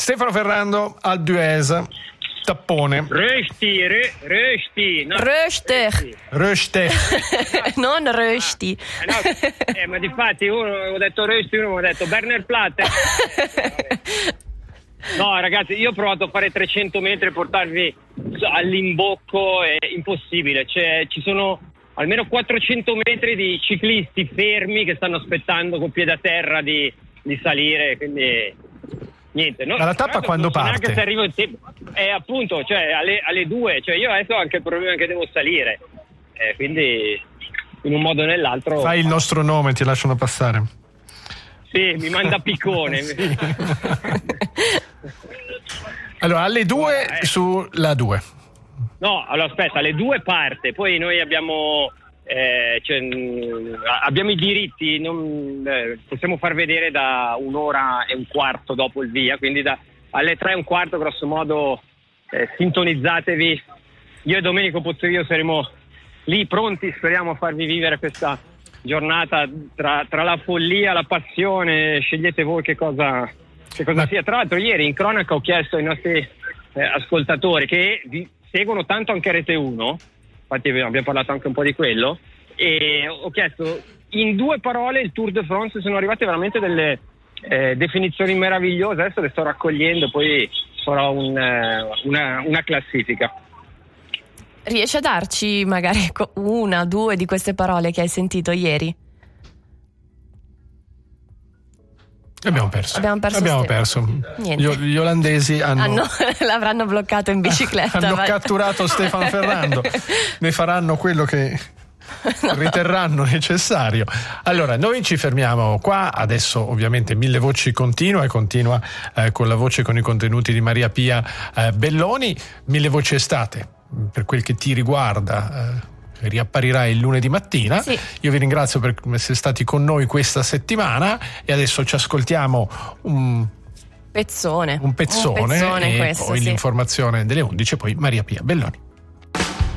Stefano Ferrando, Alpe d'Huez, tappone. Rösti, no. Rösti. Non Rösti. No, ma difatti uno ho detto Rösti, uno mi ha detto Berner Platte. No, ragazzi, io ho provato a fare 300 metri e portarvi all'imbocco, è impossibile. Ci sono almeno 400 metri di ciclisti fermi che stanno aspettando col piede a terra di salire, quindi niente. No, ma la tappa quando parte? Anche se arrivo in tempo. Appunto, cioè alle 2, cioè io adesso ho anche il problema che devo salire, quindi in un modo o nell'altro. Fai il nostro nome, ti lasciano passare. Sì, mi manda piccone. Sì. Allora, alle 2 sulla 2. No, allora aspetta, alle 2 parte, poi noi abbiamo abbiamo i diritti, possiamo far vedere da 1:15 dopo il via, quindi alle 3:15 grosso modo sintonizzatevi. Io e Domenico Pozzorio saremo lì pronti, speriamo a farvi vivere questa giornata tra la follia, la passione, scegliete voi che cosa sia. Tra l'altro ieri in cronaca ho chiesto ai nostri ascoltatori che vi seguono tanto anche Rete 1, infatti abbiamo parlato anche un po' di quello, e ho chiesto in 2 parole il Tour de France. Sono arrivate veramente delle definizioni meravigliose, adesso le sto raccogliendo, poi farò una classifica. Riesci a darci magari 1 o 2 di queste parole che hai sentito ieri? Abbiamo perso. Niente. Gli olandesi l'avranno bloccato in bicicletta. Hanno catturato Stefano Ferrando. Ne faranno quello che riterranno necessario. Allora, noi ci fermiamo qua. Adesso ovviamente Mille Voci continua con la voce, con i contenuti di Maria Pia Belloni. Mille Voci estate, per quel che ti riguarda, riapparirà il lunedì mattina. Sì. Io vi ringrazio per essere stati con noi questa settimana e adesso ci ascoltiamo un pezzone questo, e poi sì. l'informazione delle 11 e poi Maria Pia Belloni.